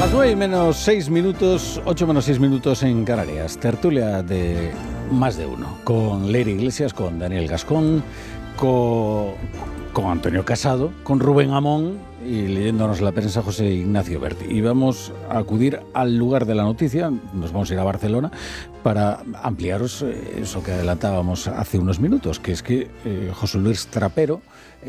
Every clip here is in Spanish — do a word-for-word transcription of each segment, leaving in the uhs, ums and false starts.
Las nueve y menos seis minutos, ocho menos seis minutos en Canarias. Tertulia de Más de Uno, con Leire Iglesias, con Daniel Gascón, con, con Antonio Casado, con Rubén Amón y leyéndonos la prensa José Ignacio Berti. Y vamos a acudir al lugar de la noticia, nos vamos a ir a Barcelona para ampliaros eso que adelantábamos hace unos minutos, que es que eh, José Luis Trapero,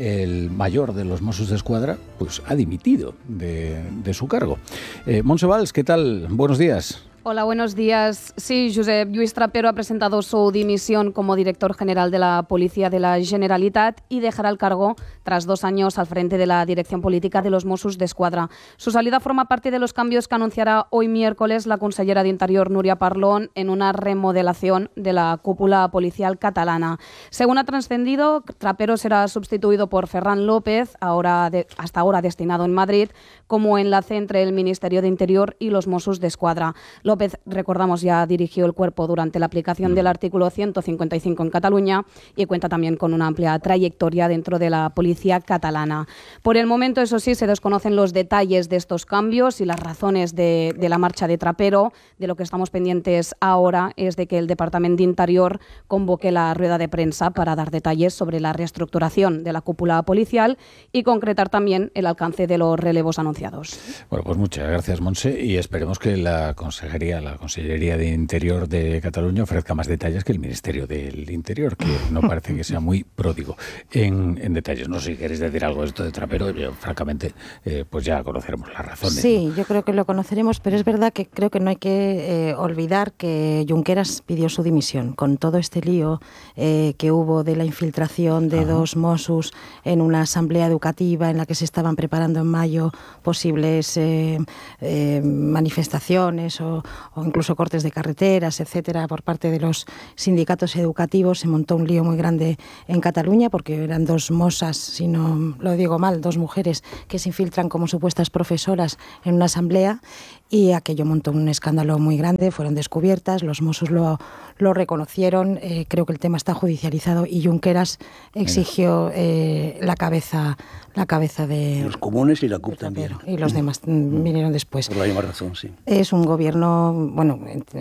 el mayor de los Mossos d'Esquadra, pues ha dimitido de, de su cargo. Eh, Montse Valls, ¿qué tal? Buenos días. Hola, buenos días. Sí, Josep Lluís Trapero ha presentado su dimisión como director general de la Policía de la Generalitat y dejará el cargo tras dos años al frente de la dirección política de los Mossos d'Esquadra. Su salida forma parte de los cambios que anunciará hoy miércoles la consellera de Interior, Núria Parlon, en una remodelación de la cúpula policial catalana. Según ha trascendido, Trapero será sustituido por Ferran López, ahora de, hasta ahora destinado en Madrid, como enlace entre el Ministerio de Interior y los Mossos d'Esquadra. López, recordamos, ya dirigió el cuerpo durante la aplicación del artículo ciento cincuenta y cinco en Cataluña y cuenta también con una amplia trayectoria dentro de la policía catalana. Por el momento, eso sí, se desconocen los detalles de estos cambios y las razones de, de la marcha de Trapero. De lo que estamos pendientes ahora es de que el Departamento de Interior convoque la rueda de prensa para dar detalles sobre la reestructuración de la cúpula policial y concretar también el alcance de los relevos anunciados. Bueno, pues muchas gracias, Montse, y esperemos que la consejería la Consellería de Interior de Cataluña ofrezca más detalles que el Ministerio del Interior, que no parece que sea muy pródigo en, en detalles. No sé si queréis decir algo de esto de Trapero, yo francamente eh, pues ya conoceremos las razones. Sí, ¿no? Yo creo que lo conoceremos, pero es verdad que creo que no hay que eh, olvidar que Junqueras pidió su dimisión con todo este lío eh, que hubo de la infiltración de Ajá. dos Mossos en una asamblea educativa en la que se estaban preparando en mayo posibles eh, eh, manifestaciones o o incluso cortes de carreteras, etcétera, por parte de los sindicatos educativos. Se montó un lío muy grande en Cataluña porque eran dos mosas, si no lo digo mal, dos mujeres que se infiltran como supuestas profesoras en una asamblea y aquello montó un escándalo muy grande, fueron descubiertas, los Mossos lo, lo reconocieron, eh, creo que el tema está judicializado y Junqueras exigió eh, la cabeza la cabeza de... Los comunes y la C U P también. Y los demás mm. vinieron después. Por la misma razón, sí. Es un gobierno, bueno,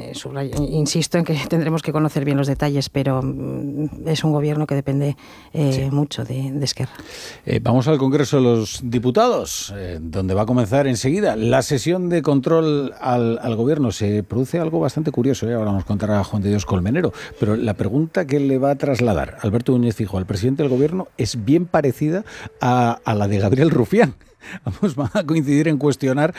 insisto en que tendremos que conocer bien los detalles, pero es un gobierno que depende eh, sí. mucho de, de Esquerra. Eh, vamos al Congreso de los Diputados, eh, donde va a comenzar enseguida la sesión de control al, al gobierno. Se produce algo bastante curioso, ¿eh? Ahora nos contará Juan de Dios Colmenero, pero la pregunta que le va a trasladar Alberto Núñez Feijóo al presidente del gobierno es bien parecida a a la de Gabriel Rufián. Vamos, van a coincidir en cuestionar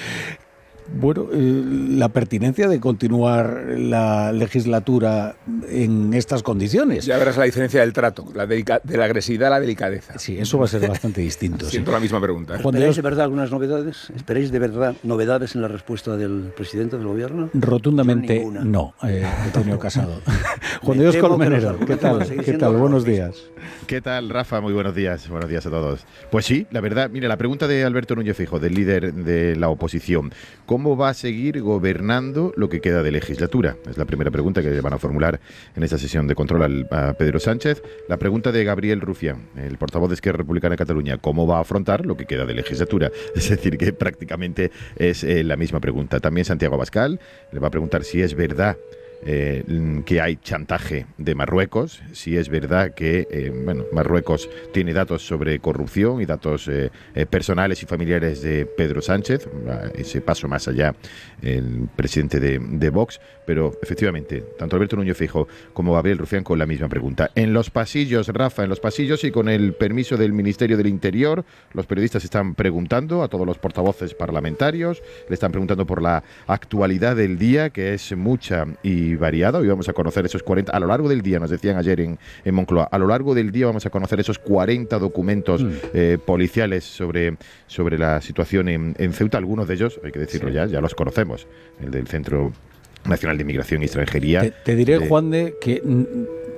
Bueno, eh, la pertinencia de continuar la legislatura en estas condiciones. Ya verás la diferencia del trato, la delica- de la agresividad a la delicadeza. Sí, eso va a ser bastante distinto. Siento sí. la misma pregunta. ¿eh? ¿Esperáis de verdad algunas novedades? ¿Esperáis de verdad novedades en la respuesta del presidente del gobierno? Rotundamente no, no eh, Antonio Casado. Juan de Dios Colmenero, ¿qué tal? ¿Qué tal? Buenos días. ¿Qué tal, Rafa? Muy buenos días. Buenos días a todos. Pues sí, la verdad, mira, la pregunta de Alberto Núñez Feijóo, del líder de la oposición. ¿Cómo va a seguir gobernando lo que queda de legislatura? Es la primera pregunta que van a formular en esta sesión de control al, a Pedro Sánchez. La pregunta de Gabriel Rufián, el portavoz de Esquerra Republicana de Cataluña. ¿Cómo va a afrontar lo que queda de legislatura? Es decir, que prácticamente es eh, la misma pregunta. También Santiago Abascal le va a preguntar si es verdad Eh, que hay chantaje de Marruecos, si es verdad que eh, bueno, Marruecos tiene datos sobre corrupción y datos eh, eh, personales y familiares de Pedro Sánchez, ese paso más allá el presidente de, de Vox, pero efectivamente, tanto Alberto Núñez Feijóo como Gabriel Rufián con la misma pregunta. En los pasillos, Rafa, en los pasillos y con el permiso del Ministerio del Interior, los periodistas están preguntando a todos los portavoces parlamentarios, le están preguntando por la actualidad del día, que es mucha y variada. Hoy vamos a conocer esos cuarenta, a lo largo del día, nos decían ayer en, en Moncloa, a lo largo del día vamos a conocer esos cuarenta documentos mm. eh, policiales sobre, sobre la situación en, en Ceuta. Algunos de ellos, hay que decirlo sí. ya, ya los conocemos. El del Centro Nacional de Inmigración y Extranjería. Te, te diré, de... Juan, de que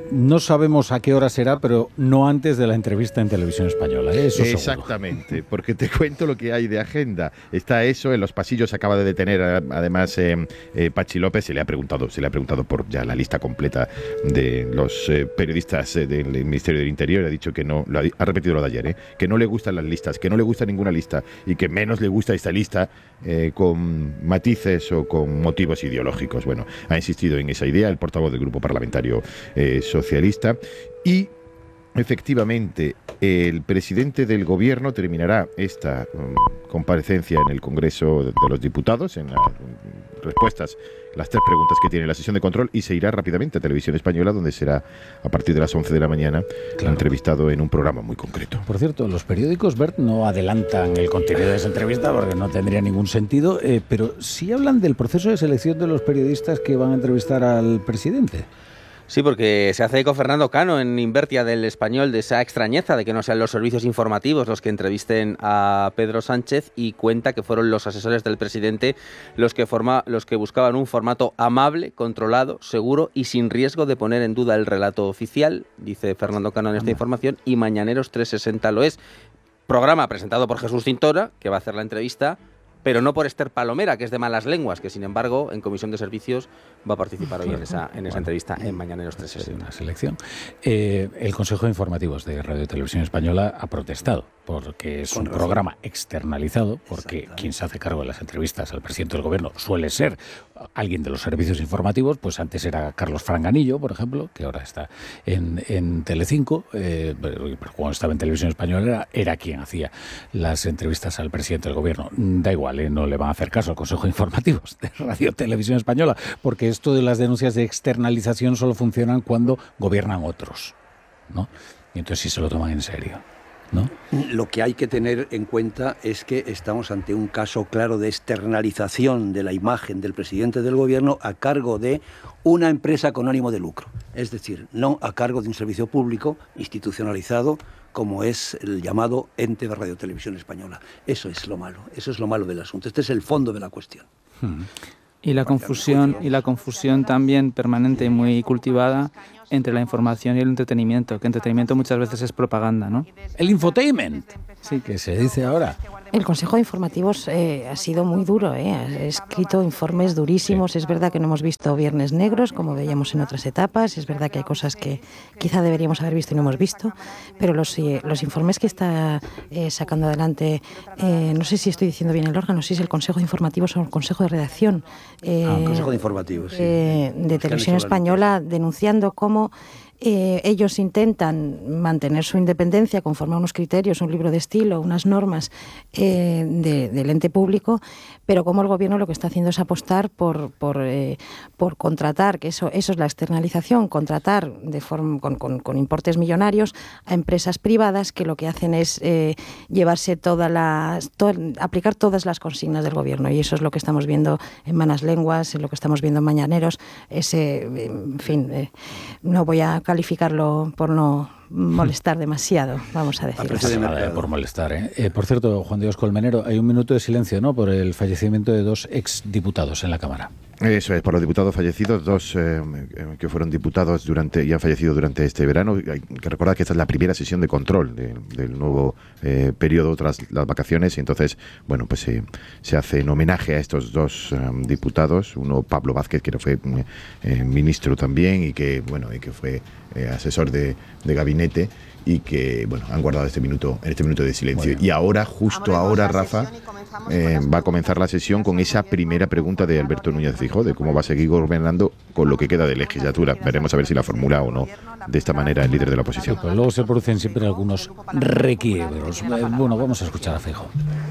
no sabemos a qué hora será, pero no antes de la entrevista en Televisión Española, ¿eh? Eso Exactamente, seguro. Porque te cuento lo que hay de agenda. Está eso, en los pasillos se acaba de detener además eh, eh, Pachi López, se le ha preguntado, se le ha preguntado por ya la lista completa de los eh, periodistas eh, del Ministerio del Interior, ha dicho que no, lo ha, ha repetido lo de ayer, eh, que no le gustan las listas, que no le gusta ninguna lista y que menos le gusta esta lista eh, con matices o con motivos ideológicos. Bueno, ha insistido en esa idea el portavoz del grupo parlamentario eh, socialista y efectivamente el presidente del gobierno terminará esta um, comparecencia en el Congreso de los Diputados, en las um, respuestas, las tres preguntas que tiene la sesión de control, y se irá rápidamente a Televisión Española, donde será a partir de las once de la mañana claro. entrevistado en un programa muy concreto. Por cierto, los periódicos, Bert, no adelantan el contenido de esa entrevista porque no tendría ningún sentido, eh, pero sí hablan del proceso de selección de los periodistas que van a entrevistar al presidente. Sí, porque se hace eco Fernando Cano en Invertia del Español de esa extrañeza de que no sean los servicios informativos los que entrevisten a Pedro Sánchez, y cuenta que fueron los asesores del presidente los que, forma, los que buscaban un formato amable, controlado, seguro y sin riesgo de poner en duda el relato oficial, dice Fernando Cano en esta información, y Mañaneros trescientos sesenta lo es. Programa presentado por Jesús Cintora, que va a hacer la entrevista, pero no por Esther Palomera, que es de malas lenguas, que sin embargo en Comisión de Servicios va a participar hoy en esa, en esa bueno, entrevista en Mañaneros trescientos sesenta. Una selección. Eh, el Consejo de Informativos de Radio y Televisión Española ha protestado porque es un programa externalizado, porque quien se hace cargo de las entrevistas al presidente del gobierno suele ser alguien de los servicios informativos, pues antes era Carlos Franganillo, por ejemplo, que ahora está en, en Telecinco, eh, pero cuando estaba en Televisión Española era, era quien hacía las entrevistas al presidente del gobierno. Da igual, eh, no le van a hacer caso al Consejo de Informativos de Radio y Televisión Española, porque esto de las denuncias de externalización solo funcionan cuando gobiernan otros, ¿no? Y entonces sí se lo toman en serio, ¿no? Lo que hay que tener en cuenta es que estamos ante un caso claro de externalización de la imagen del presidente del gobierno a cargo de una empresa con ánimo de lucro. Es decir, no a cargo de un servicio público institucionalizado como es el llamado ente de Radio Televisión Española. Eso es lo malo, eso es lo malo del asunto. Este es el fondo de la cuestión. Hmm. Y la confusión, y la confusión también permanente y muy cultivada entre la información y el entretenimiento, que entretenimiento muchas veces es propaganda, ¿no? El infotainment, sí, que se dice ahora. El Consejo de Informativos eh, ha sido muy duro, ¿eh? Ha escrito informes durísimos. Sí. Es verdad que no hemos visto Viernes Negros, como veíamos en otras etapas. Es verdad que hay cosas que quizá deberíamos haber visto y no hemos visto. Pero los, eh, los informes que está eh, sacando adelante, eh, no sé si estoy diciendo bien el órgano, si es el Consejo de Informativos o el Consejo de Redacción. Eh, ah, el Consejo de Informativos, sí. Eh, de Televisión Española, denunciando cómo Eh, ellos intentan mantener su independencia conforme a unos criterios, un libro de estilo, unas normas eh, de, del ente público, pero como el gobierno lo que está haciendo es apostar por por, eh, por contratar, que eso eso es la externalización, contratar de forma con, con, con importes millonarios a empresas privadas que lo que hacen es eh, llevarse todas las to, aplicar todas las consignas del gobierno, y eso es lo que estamos viendo en Malas Lenguas, en lo que estamos viendo en Mañaneros. Ese, en fin, eh, no voy a calificarlo por no molestar demasiado, vamos a decir. No pasa nada por molestar, ¿eh? Eh, por cierto, Juan Diego Colmenero, hay un minuto de silencio, ¿no?, por el fallecimiento de dos exdiputados en la Cámara. Eso es, por los diputados fallecidos, dos eh, que fueron diputados durante y han fallecido durante este verano. Hay que recordar que esta es la primera sesión de control de, del nuevo eh, periodo tras las vacaciones, y entonces, bueno, pues eh, se hace en homenaje a estos dos eh, diputados, uno Pablo Vázquez, que fue eh, ministro también y que, bueno, y que fue eh, asesor de, de gabinete, y que, bueno, han guardado este minuto, este minuto de silencio. Bueno. Y ahora, justo ahora, Rafa, eh, va a comenzar la sesión con esa primera pregunta de Alberto Núñez Feijóo, de cómo va a seguir gobernando con lo que queda de legislatura. Veremos a ver si la formula o no de esta manera el líder de la oposición. Sí, pero luego se producen siempre algunos requiebros. Bueno, vamos a escuchar a Feijóo.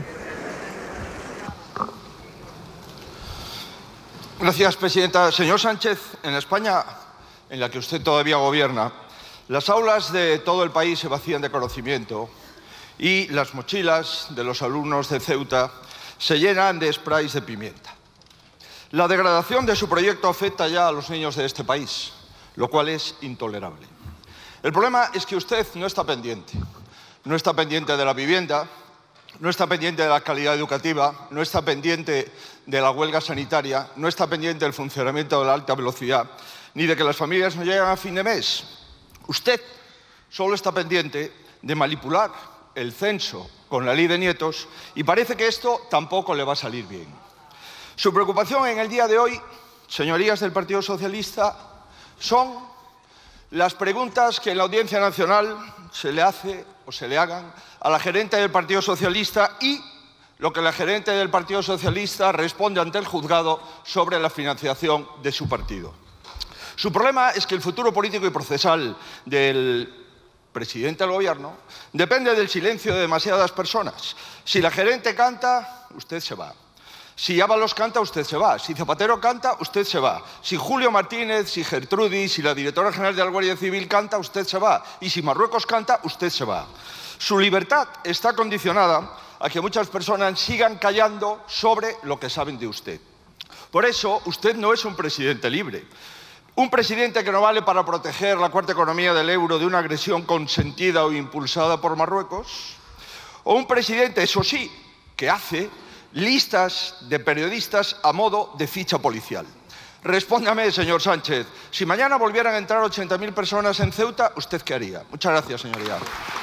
Gracias, presidenta. Señor Sánchez, en España, en la que usted todavía gobierna, las aulas de todo el país se vacían de conocimiento y las mochilas de los alumnos de Ceuta se llenan de sprays de pimienta. La degradación de su proyecto afecta ya a los niños de este país, lo cual es intolerable. El problema es que usted no está pendiente. No está pendiente de la vivienda, no está pendiente de la calidad educativa, no está pendiente de la huelga sanitaria, no está pendiente del funcionamiento de la alta velocidad, ni de que las familias no lleguen a fin de mes. Usted solo está pendiente de manipular el censo con la ley de nietos y parece que esto tampoco le va a salir bien. Su preocupación en el día de hoy, señorías del Partido Socialista, son las preguntas que en la Audiencia Nacional se le hace o se le hagan a la gerente del Partido Socialista y lo que la gerente del Partido Socialista responde ante el juzgado sobre la financiación de su partido. Su problema es que el futuro político y procesal del presidente del Gobierno depende del silencio de demasiadas personas. Si la gerente canta, usted se va. Si Ábalos canta, usted se va. Si Zapatero canta, usted se va. Si Julio Martínez, si Gertrudis, si la directora general de la Guardia Civil canta, usted se va. Y si Marruecos canta, usted se va. Su libertad está condicionada a que muchas personas sigan callando sobre lo que saben de usted. Por eso, usted no es un presidente libre. Un presidente que no vale para proteger la cuarta economía del euro de una agresión consentida o impulsada por Marruecos. O un presidente, eso sí, que hace listas de periodistas a modo de ficha policial. Respóndame, señor Sánchez, si mañana volvieran a entrar ochenta mil personas en Ceuta, ¿usted qué haría? Muchas gracias, señoría.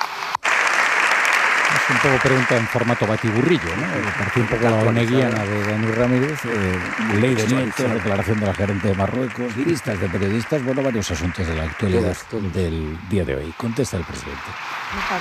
Es un poco pregunta en formato batiburrillo, ¿no? Parecía un poco la oneguiana de Dani Ramírez, eh, ley de nietos, declaración de la gerente de Marruecos, listas de periodistas, bueno, varios asuntos de la actualidad todo, todo. del día de hoy. Contesta el presidente. Muchas,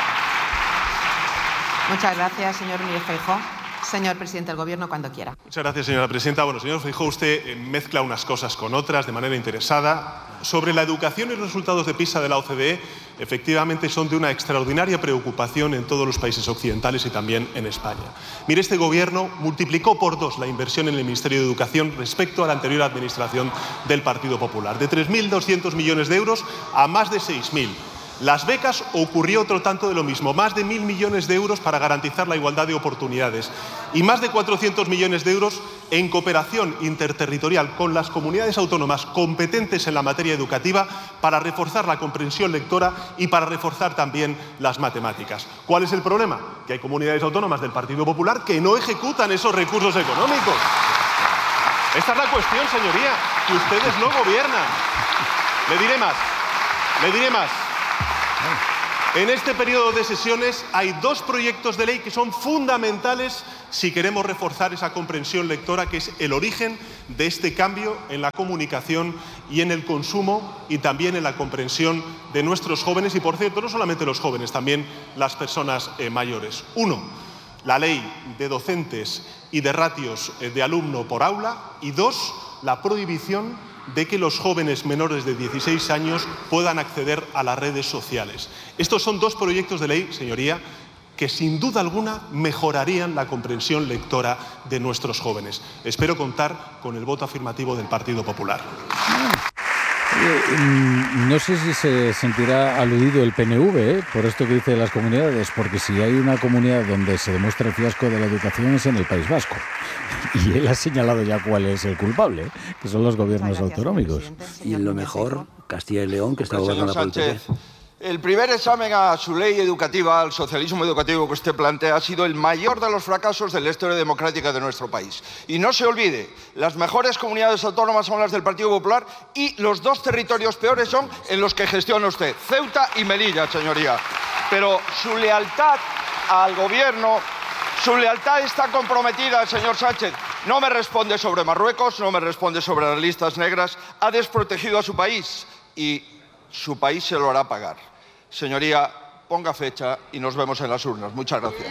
Muchas gracias, señor Núñez Feijóo. Señor presidente del Gobierno, cuando quiera. Muchas gracias, señora presidenta. Bueno, señor Feijóo, usted mezcla unas cosas con otras de manera interesada. Sobre la educación y los resultados de PISA de la O C D E, efectivamente son de una extraordinaria preocupación en todos los países occidentales y también en España. Mire, este Gobierno multiplicó por dos la inversión en el Ministerio de Educación respecto a la anterior administración del Partido Popular, de tres mil doscientos millones de euros a más de seis mil. Las becas ocurrió otro tanto de lo mismo, más de mil millones de euros para garantizar la igualdad de oportunidades y más de cuatrocientos millones de euros en cooperación interterritorial con las comunidades autónomas competentes en la materia educativa para reforzar la comprensión lectora y para reforzar también las matemáticas. ¿Cuál es el problema? Que hay comunidades autónomas del Partido Popular que no ejecutan esos recursos económicos. Esta es la cuestión, señoría, que ustedes no gobiernan. Le diré más, le diré más. En este periodo de sesiones hay dos proyectos de ley que son fundamentales si queremos reforzar esa comprensión lectora, que es el origen de este cambio en la comunicación y en el consumo y también en la comprensión de nuestros jóvenes y, por cierto, no solamente los jóvenes, también las personas eh, mayores. Uno, la ley de docentes y de ratios eh, de alumno por aula y dos, la prohibición de que los jóvenes menores de dieciséis años puedan acceder a las redes sociales. Estos son dos proyectos de ley, señoría, que sin duda alguna mejorarían la comprensión lectora de nuestros jóvenes. Espero contar con el voto afirmativo del Partido Popular. Eh, no sé si se sentirá aludido el P N V, ¿eh? por esto que dice de las comunidades, porque si hay una comunidad donde se demuestra el fiasco de la educación es en el País Vasco. Y él ha señalado ya cuál es el culpable, ¿eh? que son los gobiernos gracias, autonómicos. Y en lo mejor, Castilla y León, que está gobernando por el P P. El primer examen a su ley educativa, al socialismo educativo que usted plantea, ha sido el mayor de los fracasos de la historia democrática de nuestro país. Y no se olvide, las mejores comunidades autónomas son las del Partido Popular y los dos territorios peores son en los que gestiona usted, Ceuta y Melilla, señoría. Pero su lealtad al gobierno, su lealtad está comprometida, señor Sánchez. No me responde sobre Marruecos, no me responde sobre las listas negras, ha desprotegido a su país y su país se lo hará pagar. Señoría, ponga fecha y nos vemos en las urnas. Muchas gracias.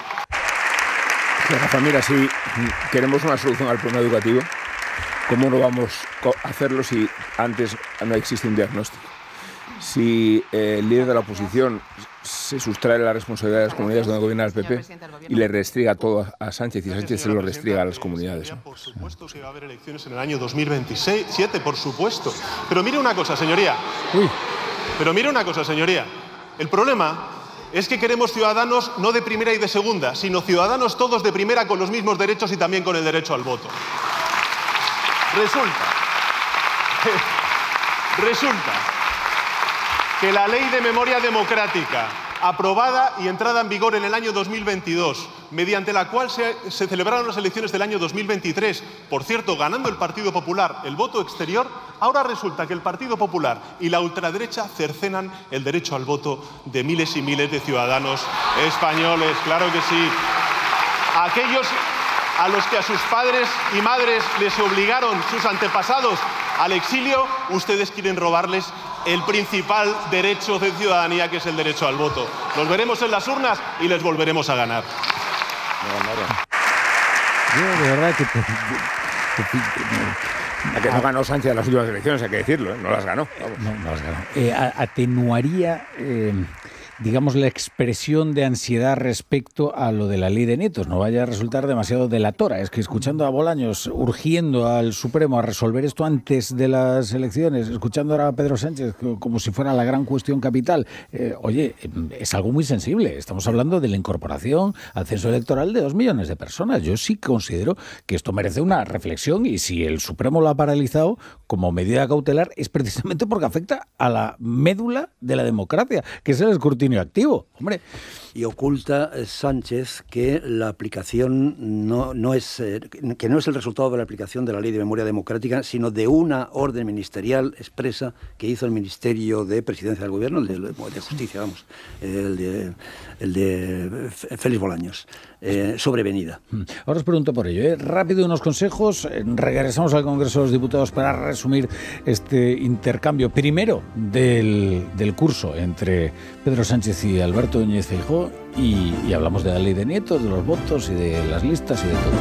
Rafa, mira, si queremos una solución al problema educativo, ¿cómo no vamos a hacerlo si antes no existe un diagnóstico? Si eh, el líder de la oposición se sustrae la responsabilidad de las comunidades donde gobierna el P P y le restriega todo a Sánchez y Sánchez se lo restriega a las comunidades. Por supuesto que va a haber elecciones en el año dos mil veintisiete, por supuesto. Pero mire una cosa, señoría. Uy. Pero mire una cosa, señoría. El problema es que queremos ciudadanos no de primera y de segunda, sino ciudadanos todos de primera con los mismos derechos y también con el derecho al voto. Resulta, resulta que la ley de memoria democrática aprobada y entrada en vigor en el año dos mil veintidós, mediante la cual se, se celebraron las elecciones del año dos mil veintitrés, por cierto, ganando el Partido Popular el voto exterior, ahora resulta que el Partido Popular y la ultraderecha cercenan el derecho al voto de miles y miles de ciudadanos españoles. Claro que sí. Aquellos a los que a sus padres y madres les obligaron sus antepasados al exilio, ustedes quieren robarles el principal derecho de ciudadanía, que es el derecho al voto. Los veremos en las urnas y les volveremos a ganar. Yo de verdad que... Te, A que no ganó Sánchez las últimas elecciones, hay que decirlo, ¿eh? No las ganó. No, no las ganó. Eh, atenuaría, eh, digamos, la expresión de ansiedad respecto a lo de la ley de nietos. No vaya a resultar demasiado delatora. Es que escuchando a Bolaños urgiendo al Supremo a resolver esto antes de las elecciones, escuchando ahora a Pedro Sánchez como si fuera la gran cuestión capital, eh, oye, es algo muy sensible. Estamos hablando de la incorporación al censo electoral de dos millones de personas. Yo sí considero que esto merece una reflexión, y si el Supremo lo ha paralizado como medida cautelar es precisamente porque afecta a la médula de la democracia, que es el escrutinio activo, hombre. Y oculta Sánchez que la aplicación no, no es eh, que no es el resultado de la aplicación de la Ley de Memoria Democrática, sino de una orden ministerial expresa que hizo el Ministerio de Presidencia del Gobierno, el de, de Justicia, vamos, el de, el de Félix Bolaños, eh, sobrevenida. Ahora os pregunto por ello, ¿eh? Rápido unos consejos, regresamos al Congreso de los Diputados para resumir este intercambio primero del, del curso entre Pedro Sánchez y Alberto Núñez Feijóo, y, y hablamos de la ley de nietos, de los votos y de las listas y de todo.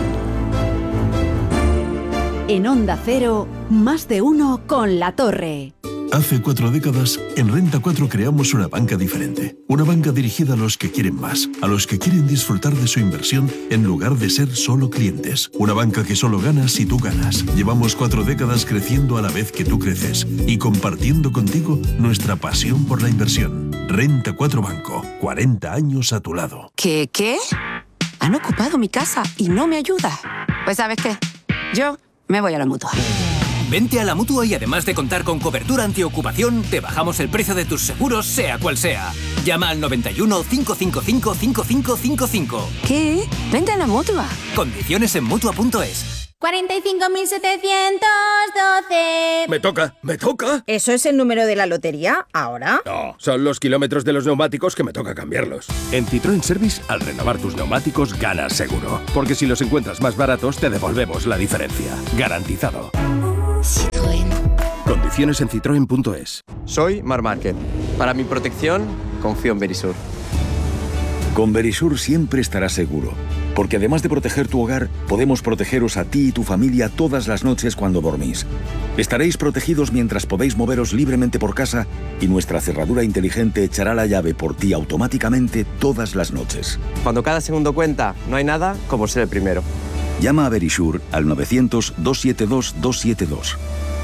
En Onda Cero, más de uno con La Torre. Hace cuatro décadas, en Renta cuatro creamos una banca diferente. Una banca dirigida a los que quieren más, a los que quieren disfrutar de su inversión en lugar de ser solo clientes. Una banca que solo gana si tú ganas. Llevamos cuatro décadas creciendo a la vez que tú creces y compartiendo contigo nuestra pasión por la inversión. Renta cuatro Banco, cuarenta años a tu lado. ¿Qué? ¿Qué? Han ocupado mi casa y no me ayuda. Pues ¿sabes qué? Yo me voy a la Mutua. Vente a la Mutua y además de contar con cobertura antiocupación, te bajamos el precio de tus seguros, sea cual sea. Llama al noventa y uno, cinco cinco cinco, cinco cinco cinco cinco. ¿Qué? Vente a la Mutua. Condiciones en Mutua punto es. cuarenta y cinco mil setecientos doce. Me toca, me toca. ¿Eso es el número de la lotería ahora? No, son los kilómetros de los neumáticos que me toca cambiarlos. En Citroën Service, al renovar tus neumáticos, ganas seguro. Porque si los encuentras más baratos, te devolvemos la diferencia. Garantizado. Citroën. Condiciones en citroen punto es. Soy Mar Márquez. Para mi protección, confío en Verisur. Con Verisur siempre estarás seguro, porque además de proteger tu hogar, podemos protegeros a ti y tu familia todas las noches cuando dormís. Estaréis protegidos mientras podéis moveros libremente por casa, y nuestra cerradura inteligente echará la llave por ti automáticamente todas las noches. Cuando cada segundo cuenta, no hay nada como ser el primero. Llama a Verisur al novecientos, doscientos setenta y dos, doscientos setenta y dos.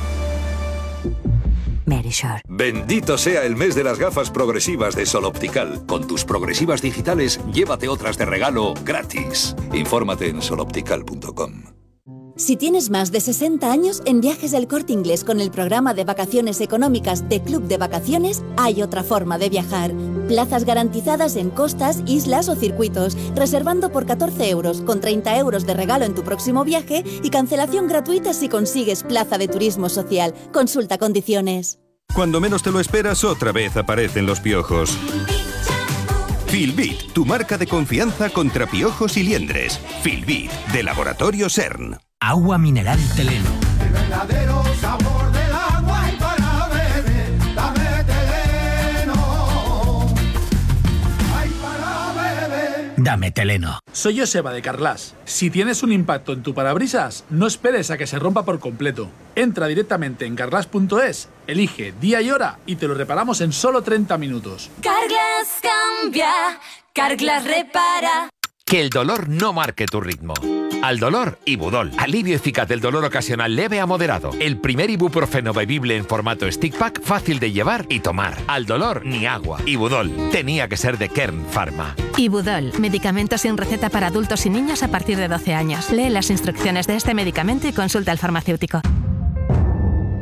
Verisur. Bendito sea el mes de las gafas progresivas de Sol Optical. Con tus progresivas digitales, llévate otras de regalo gratis. Infórmate en sol optical punto com. Si tienes más de sesenta años, en Viajes del Corte Inglés con el programa de vacaciones económicas de Club de Vacaciones, hay otra forma de viajar. Plazas garantizadas en costas, islas o circuitos, reservando por catorce euros, con treinta euros de regalo en tu próximo viaje y cancelación gratuita si consigues plaza de turismo social. Consulta condiciones. Cuando menos te lo esperas, otra vez aparecen los piojos. Filbit, tu marca de confianza contra piojos y liendres. Filbit, de Laboratorio CERN. Agua mineral Teleno. El verdadero sabor del agua y para beber, dame Teleno. Ay, para beber. Dame Teleno. Soy Joseba de Carglass. Si tienes un impacto en tu parabrisas, no esperes a que se rompa por completo. Entra directamente en carglass punto es, elige día y hora y te lo reparamos en solo treinta minutos. Carglass cambia, Carglass repara. Que el dolor no marque tu ritmo. Al dolor, Ibudol. Alivio eficaz del dolor ocasional leve a moderado. El primer ibuprofeno bebible en formato stick pack, fácil de llevar y tomar. Al dolor, ni agua. Ibudol. Tenía que ser de Kern Pharma. Ibudol. Medicamento sin receta para adultos y niños a partir de doce años. Lee las instrucciones de este medicamento y consulta al farmacéutico.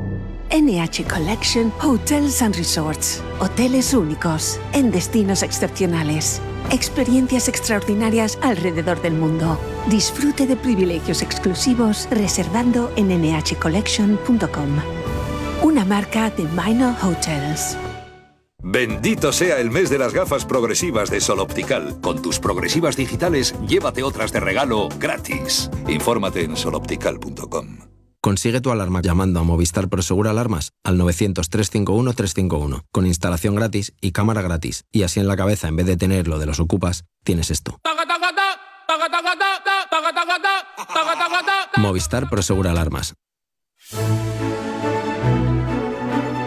N H Collection Hotels and Resorts. Hoteles únicos, en destinos excepcionales. Experiencias extraordinarias alrededor del mundo. Disfrute de privilegios exclusivos reservando en N H collection punto com. Una marca de Minor Hotels. Bendito sea el mes de las gafas progresivas de Sol Optical. Con tus progresivas digitales, llévate otras de regalo gratis. Infórmate en sol optical punto com. Consigue tu alarma llamando a Movistar Prosegur Alarmas al novecientos, trescientos cincuenta y uno, trescientos cincuenta y uno, con instalación gratis y cámara gratis. Y así en la cabeza, en vez de tener lo de los ocupas, tienes esto. Movistar Prosegur Alarmas.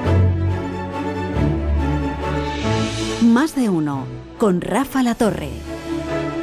Más de uno, con Rafa La Torre.